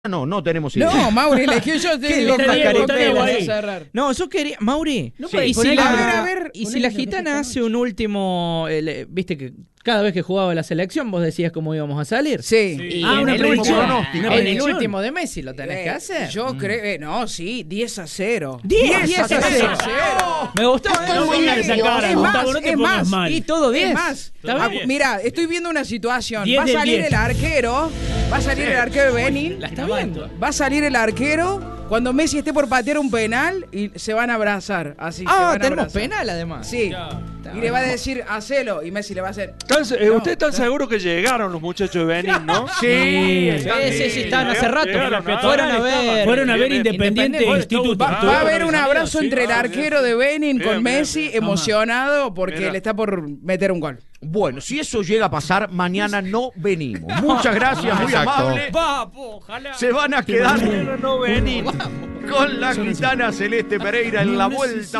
No tenemos idea. No, Mauri, eligió yo. Te digo, no, yo quería. Mauri, no, y si la Gitana hace un último. Viste que cada vez que jugaba la selección vos decías cómo íbamos a salir. Sí. Y en el último de Messi lo tenés que hacer. Yo creo. No, sí, 10-0. 10-0. Me gustó. Es más. Y todo 10. Es más. Mira, estoy viendo una situación. 10 Va a del salir 10. el arquero. Va a salir el arquero de Benin. La está viendo. Va a salir el arquero cuando Messi esté por patear un penal y se van a abrazar. Así se van a tenemos abrazar. penal además. Sí. Y le va a decir, hacelo. Y Messi le va a hacer. ¿Ustedes están seguros que llegaron los muchachos de Benin, no? Sí, estaban hace rato. Fueron a ver Independiente Instituto. Va a haber un abrazo entre el arquero de Benin con Messi, emocionado porque le está por meter un gol. Bueno, si eso llega a pasar, mañana no venimos. Muchas gracias, muy amable. Se van a quedar con la Gitana Celeste Pereira en la vuelta.